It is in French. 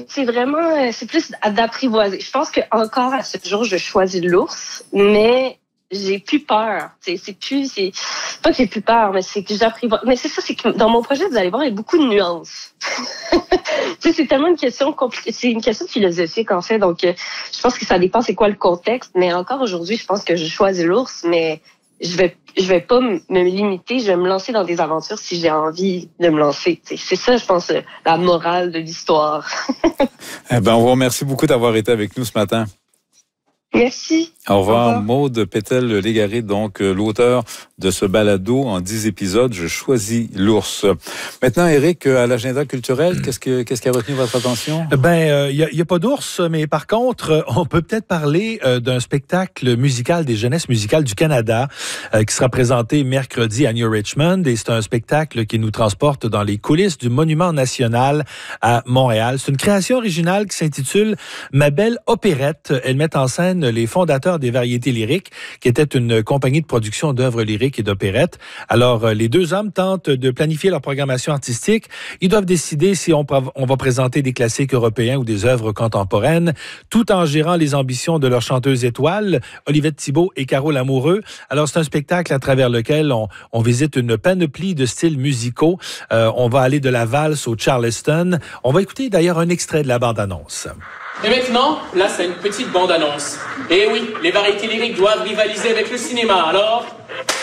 c'est vraiment, c'est plus d'apprivoiser. Je pense que encore à ce jour, je choisis l'ours, mais j'ai plus peur. C'est pas que j'ai plus peur, mais c'est que j'apprivoise. Mais c'est ça, c'est que dans mon projet, vous allez voir, il y a beaucoup de nuances. C'est tellement une question compliquée. C'est une question philosophique, en fait. Donc, je pense que ça dépend c'est quoi le contexte. Mais encore aujourd'hui, je pense que je choisis l'ours, mais je vais pas me limiter. Je vais me lancer dans des aventures si j'ai envie de me lancer. C'est ça, je pense, la morale de l'histoire. On vous remercie beaucoup d'avoir été avec nous ce matin. Merci. Au revoir. Maude Pétel-Légaré, donc l'auteur de ce balado en 10 épisodes, Je choisis l'ours. Maintenant, Éric, à l'agenda culturel, qu'est-ce qui a retenu votre attention? Il y a pas d'ours, mais par contre, on peut peut-être parler d'un spectacle musical des Jeunesses musicales du Canada qui sera présenté mercredi à New Richmond, et c'est un spectacle qui nous transporte dans les coulisses du Monument national à Montréal. C'est une création originale qui s'intitule Ma belle opérette. Elle met en scène les fondateurs des Variétés lyriques, qui était une compagnie de production d'œuvres lyriques et d'opérettes. Alors, les deux hommes tentent de planifier leur programmation artistique. Ils doivent décider si on va présenter des classiques européens ou des œuvres contemporaines, tout en gérant les ambitions de leurs chanteuses étoiles, Olivette Thibault et Caro Lamoureux. Alors, c'est un spectacle à travers lequel on visite une panoplie de styles musicaux. On va aller de la valse au Charleston. On va écouter d'ailleurs un extrait de la bande-annonce. Et maintenant, là, c'est une petite bande-annonce. Et oui, les variétés lyriques doivent rivaliser avec le cinéma, alors...